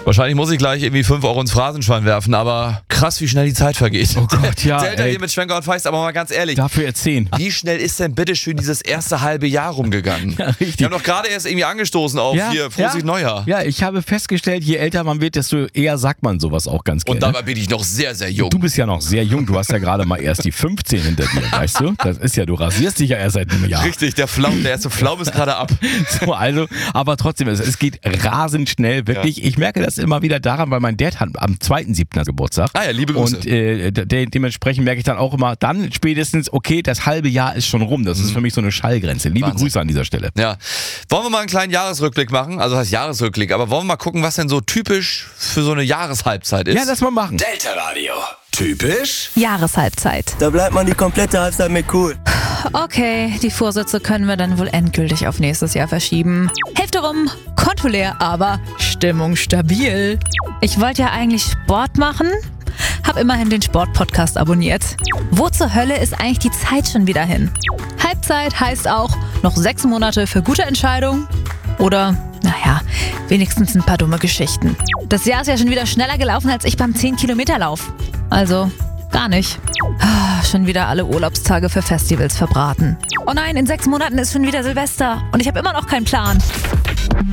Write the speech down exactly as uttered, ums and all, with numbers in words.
Wahrscheinlich muss ich gleich irgendwie fünf Euro ins Phrasenschwein werfen, aber krass, wie schnell die Zeit vergeht. Oh Gott, ja. Delta ey. hier mit Schwenker und Feist, aber mal ganz ehrlich. Dafür jetzt zehn. Wie schnell ist denn bitteschön dieses erste halbe Jahr rumgegangen? Ja, richtig. Wir haben doch gerade erst irgendwie angestoßen auf Ja, hier, Vorsicht ja. Neujahr. Ja, ich habe festgestellt, je älter man wird, desto eher sagt man sowas auch ganz gerne. Und dabei bin ich noch sehr, sehr jung. Du bist ja noch sehr jung, du hast ja gerade mal erst die fünfzehn hinter dir, weißt du? Das ist ja, du rasierst dich ja erst seit einem Jahr. Richtig, der Flaum, der erste Flaum ist gerade ab. So, also, aber trotzdem, es, es geht rasend schnell, wirklich. Ja. Ich merke das immer wieder daran, weil mein Dad hat am zweiten siebten Geburtstag. Ah ja, liebe Grüße. Und äh, de dementsprechend merke ich dann auch immer, dann spätestens, okay, das halbe Jahr ist schon rum. Das ist für mich so eine Schallgrenze. Liebe Wahnsinn. Grüße an dieser Stelle. Ja. Wollen wir mal einen kleinen Jahresrückblick machen? Also das heißt Jahresrückblick, aber wollen wir mal gucken, was denn so typisch für so eine Jahreshalbzeit ist? Ja, lass mal machen. Delta Radio. Typisch? Jahreshalbzeit. Da bleibt man die komplette Halbzeit mit cool. Okay, die Vorsätze können wir dann wohl endgültig auf nächstes Jahr verschieben. Hälfte rum, Konto leer, aber Stimmung stabil. Ich wollte ja eigentlich Sport machen, hab immerhin den Sport-Podcast abonniert. Wo zur Hölle ist eigentlich die Zeit schon wieder hin? Halbzeit heißt auch noch sechs Monate für gute Entscheidungen oder, naja, wenigstens ein paar dumme Geschichten. Das Jahr ist ja schon wieder schneller gelaufen als ich beim zehn Kilometer Lauf. Also, gar nicht. Ah, schon wieder alle Urlaubstage für Festivals verbraten. Oh nein, in sechs Monaten ist schon wieder Silvester und ich habe immer noch keinen Plan.